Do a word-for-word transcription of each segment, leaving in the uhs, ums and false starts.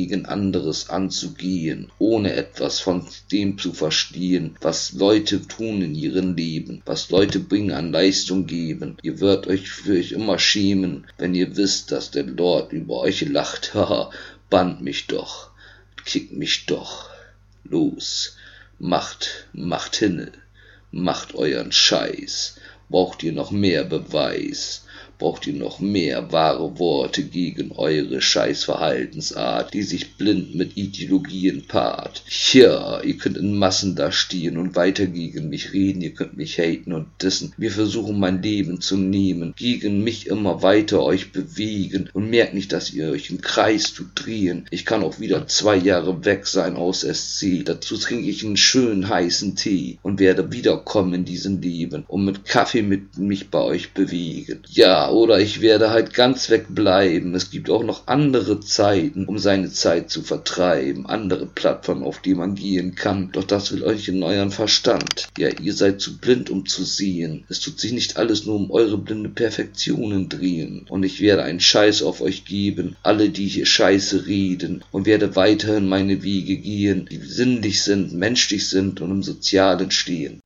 gegen anderes anzugehen, ohne etwas von dem zu verstehen, was Leute tun in ihrem Leben, was Leute bringen an Leistung geben. Ihr werdet euch für euch immer schämen, wenn ihr wisst, dass der Lord über euch lacht. Haha, bannt mich doch, kickt mich doch. Los, macht, macht hinne, macht euren Scheiß. Braucht ihr noch mehr Beweis? Braucht ihr noch mehr wahre Worte gegen eure Scheißverhaltensart, die sich blind mit Ideologien paart? Ja, ihr könnt in Massen da stehen und weiter gegen mich reden, ihr könnt mich haten und dissen, wir versuchen mein Leben zu nehmen, gegen mich immer weiter euch bewegen und merkt nicht, dass ihr euch im Kreis tut drehen. Ich kann auch wieder zwei Jahre weg sein aus S C, dazu trinke ich einen schönen heißen Tee und werde wiederkommen in diesem Leben und mit Kaffee mit mich bei euch bewegen. Ja, oder ich werde halt ganz wegbleiben. Es gibt auch noch andere Zeiten, um seine Zeit zu vertreiben. Andere Plattformen, auf die man gehen kann. Doch das will euch in euren Verstand. Ja, ihr seid zu blind, um zu sehen. Es tut sich nicht alles nur um eure blinde Perfektionen drehen. Und ich werde einen Scheiß auf euch geben. Alle, die hier Scheiße reden. Und werde weiterhin meine Wege gehen, die sinnlich sind, menschlich sind und im Sozialen stehen.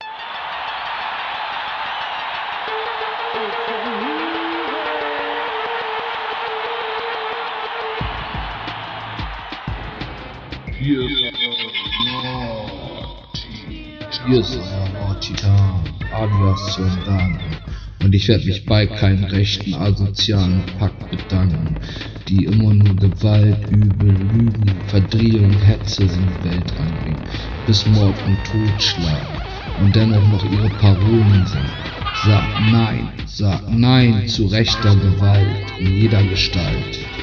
Hier ist Hier ist euer Lord Titan, alias Soldan. Und ich werde mich bei keinem rechten asozialen Pakt bedanken, die immer nur Gewalt, Übel, Lügen, Verdrehung, Hetze in die Welt anbringen, bis Mord und Totschlag und dennoch noch ihre Parolen sind. Sagt Nein, sagt Nein zu rechter Gewalt in jeder Gestalt.